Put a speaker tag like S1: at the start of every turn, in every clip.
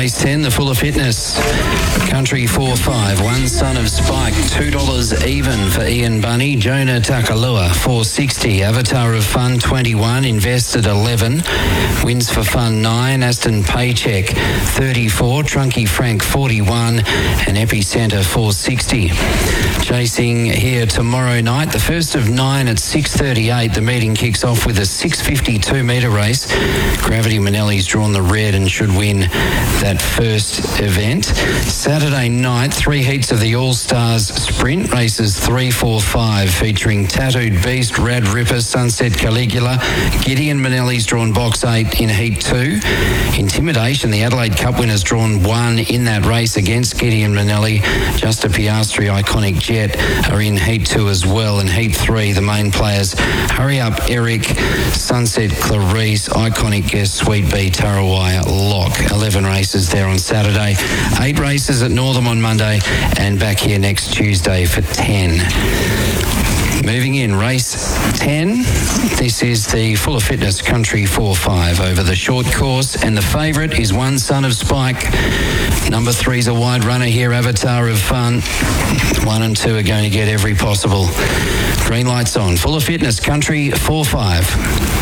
S1: race 10, the Full of Fitness. Country 4-5, One Son of Spike, $2 even for Ian Bunny. Jonah Takalua, $4.60. Avatar of Fun, 21. Invested 11. Wins for Fun, 9. Aston Paycheck, 34. Trunky Frank, 41. And Epicenter, $4.60. Chasing here tomorrow night, the first of 9 at 6:38. The meeting kicks off with a 6:52 metre race. Gravity Manelli's drawn the red and should win that first event. Saturday night, 3 heats of the All-Stars Sprint, races 3, 4, 5, featuring Tattooed Beast, Rad Ripper, Sunset Caligula. Gideon Manelli's drawn box 8 in Heat 2. Intimidation, the Adelaide Cup winner's drawn 1 in that race against Gideon Manelli. Just a Piastri, Iconic Jet are in Heat 2 as well. In Heat 3, the main players, Hurry Up Eric, Sunset Clarice, Iconic Guest, Sweet Bee, Tarawai, Lock. 11 races there on Saturday. 8 races at Northam on Monday and back here next Tuesday for 10. Moving in, race 10. This is the Full of Fitness Country 4-5 over the short course, and the favourite is One Son of Spike. Number 3's a wide runner here, Avatar of Fun. 1 and 2 are going to get every possible. Green lights on. Full of Fitness Country 4-5.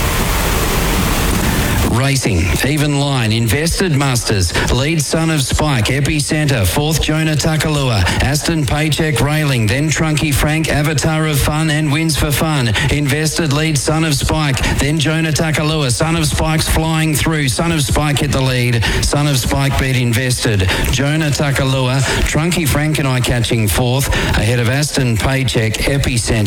S1: Racing, even line, Invested Masters, lead Son of Spike, Epicenter, 4th Jonah Takalua, Aston Paycheck Railing, then Trunky Frank, Avatar of Fun and Wins for Fun. Invested lead Son of Spike, then Jonah Takalua. Son of Spike's flying through. Son of Spike hit the lead. Son of Spike beat Invested. Jonah Takalua, Trunky Frank and I catching 4th, ahead of Aston Paycheck, Epicenter.